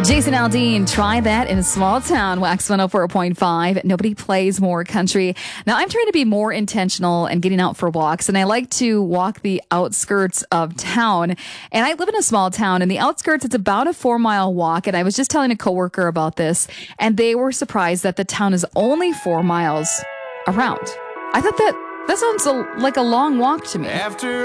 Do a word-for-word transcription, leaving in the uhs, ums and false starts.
Jason Aldean, try that in a small town. Wax one oh four point five. Nobody plays more country. Now, I'm trying to be more intentional and getting out for walks, and I like to walk the outskirts of town. And I live in a small town. In the outskirts, it's about a four mile walk. And I was just telling a coworker about this, and they were surprised that the town is only four miles around. I thought that that sounds a, like a long walk to me. After